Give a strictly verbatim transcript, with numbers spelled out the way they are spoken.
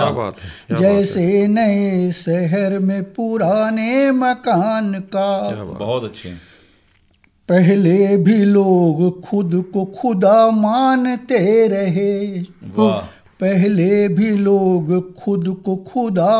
क्या बात है, क्या जैसे नए शहर में पुराने मकान का। बहुत अच्छे। पहले भी लोग खुद को खुदा मानते रहे, वाह। पहले भी लोग खुद को खुदा